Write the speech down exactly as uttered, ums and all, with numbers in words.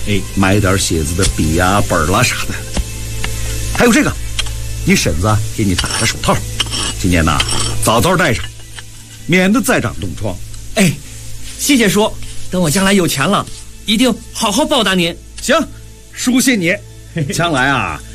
哎，买点写字的笔呀、本儿啦啥的。还有这个，你婶子给你打个手套，今年呐早早戴上，免得再长冻疮。 哎，谢谢叔，等我将来有钱了，一定好好报答您。 行，叔信你，将来啊